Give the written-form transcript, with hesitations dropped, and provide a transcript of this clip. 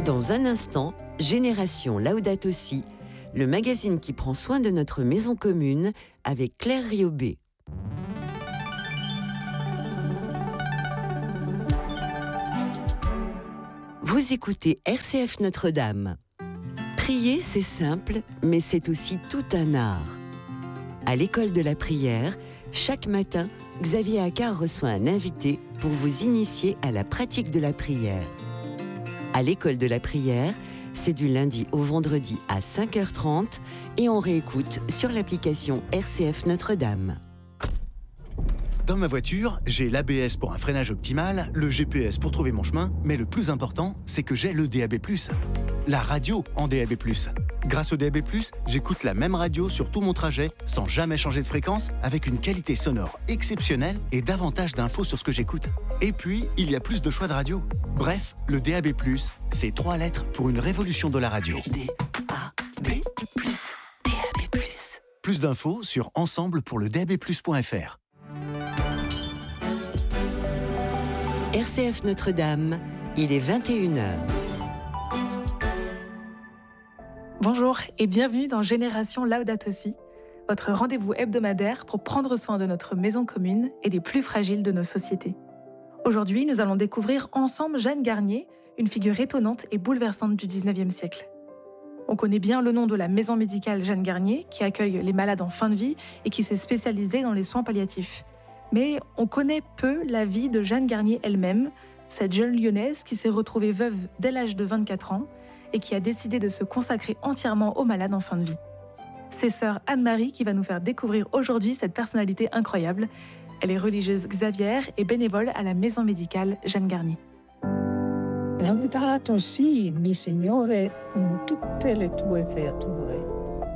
Dans un instant, Génération Laudato Si, le magazine qui prend soin de notre maison commune avec Claire Riobé. Vous écoutez RCF Notre-Dame. Prier, c'est simple, mais c'est aussi tout un art. À l'école de la prière, chaque matin, Xavier Accard reçoit un invité pour vous initier à la pratique de la prière. À l'école de la prière, c'est du lundi au vendredi à 5h30 et on réécoute sur l'application RCF Notre-Dame. Dans ma voiture, j'ai l'ABS pour un freinage optimal, le GPS pour trouver mon chemin, mais le plus important, c'est que j'ai le DAB+. La radio en DAB+. Grâce au DAB+, j'écoute la même radio sur tout mon trajet, sans jamais changer de fréquence, avec une qualité sonore exceptionnelle et davantage d'infos sur ce que j'écoute. Et puis, il y a plus de choix de radio. Bref, le DAB+, c'est 3 lettres pour une révolution de la radio. DAB+, DAB+. Plus d'infos sur ensemble-pour-le-DAB+.fr. RCF Notre-Dame, il est 21h. Bonjour et bienvenue dans Génération Laudato Si, votre rendez-vous hebdomadaire pour prendre soin de notre maison commune et des plus fragiles de nos sociétés. Aujourd'hui, nous allons découvrir ensemble Jeanne Garnier, une figure étonnante et bouleversante du 19e siècle. On connaît bien le nom de la maison médicale Jeanne Garnier, qui accueille les malades en fin de vie et qui s'est spécialisée dans les soins palliatifs. Mais on connaît peu la vie de Jeanne Garnier elle-même, cette jeune lyonnaise qui s'est retrouvée veuve dès l'âge de 24 ans et qui a décidé de se consacrer entièrement aux malades en fin de vie. C'est sœur Anne-Marie qui va nous faire découvrir aujourd'hui cette personnalité incroyable. Elle est religieuse Xavier et bénévole à la maison médicale Jeanne Garnier. Laudato si, mi Signore, con tutte le tue creature.